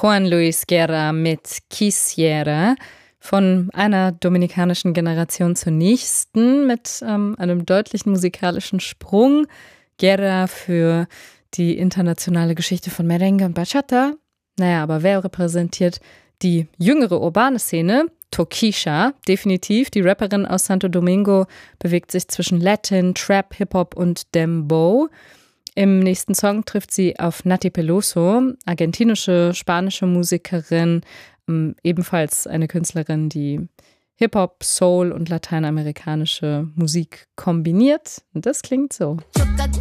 Juan Luis Guerra mit Quisiera. Von einer dominikanischen Generation zur nächsten mit einem deutlichen musikalischen Sprung. Guerra für die internationale Geschichte von Merengue und Bachata. Naja, aber wer repräsentiert die jüngere urbane Szene? Tokischa, definitiv. Die Rapperin aus Santo Domingo bewegt sich zwischen Latin, Trap, Hip-Hop und Dembow. Im nächsten Song trifft sie auf Nati Peluso, argentinische, spanische Musikerin, ebenfalls eine Künstlerin, die Hip-Hop, Soul und lateinamerikanische Musik kombiniert. Und das klingt so.